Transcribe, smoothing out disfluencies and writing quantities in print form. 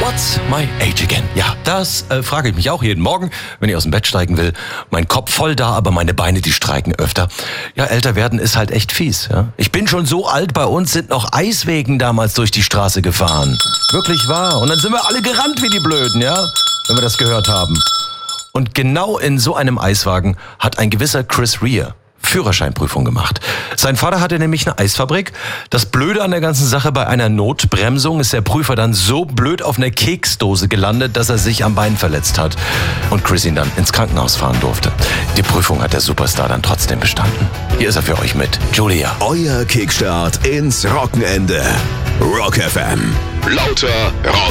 What's my age again? Ja, das frage ich mich auch jeden Morgen, wenn ich aus dem Bett steigen will. Mein Kopf voll da, aber meine Beine, die streiken öfter. Ja, älter werden ist halt echt fies. Ja? Ich bin schon so alt, bei uns sind noch Eiswegen damals durch die Straße gefahren. Wirklich wahr. Und dann sind wir alle gerannt wie die Blöden, ja, wenn wir das gehört haben. Und genau in so einem Eiswagen hat ein gewisser Chris Rea Führerscheinprüfung gemacht. Sein Vater hatte nämlich eine Eisfabrik. Das Blöde an der ganzen Sache, bei einer Notbremsung ist der Prüfer dann so blöd auf einer Keksdose gelandet, dass er sich am Bein verletzt hat und Chris ihn dann ins Krankenhaus fahren durfte. Die Prüfung hat der Superstar dann trotzdem bestanden. Hier ist er für euch mit Julia. Euer Kickstart ins Wochenende. Rock FM. Lauter Rock.